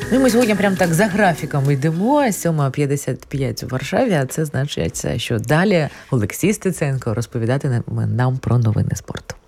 Ну, ми сьогодні прям так за графіком йдемо, 7:55 у Варшаві, а це значить, що далі Олексій Стеценко розповідатиме нам про новини спорту.